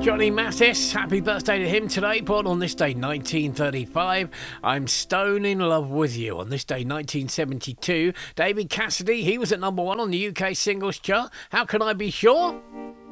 Johnny Mathis, happy birthday to him today, born on this day 1935. I'm Stone in Love with You. On this day 1972, David Cassidy, he was at number 1 on the UK singles chart. How Can I Be Sure?